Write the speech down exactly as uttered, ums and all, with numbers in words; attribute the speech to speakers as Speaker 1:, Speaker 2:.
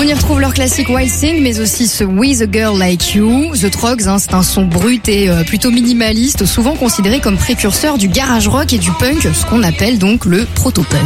Speaker 1: On y retrouve leur classique Wild Thing, mais aussi ce With a Girl Like You. The Troggs, hein, c'est un son brut et euh, plutôt minimaliste, souvent considéré comme précurseur du garage rock et du punk, ce qu'on appelle donc le proto-punk.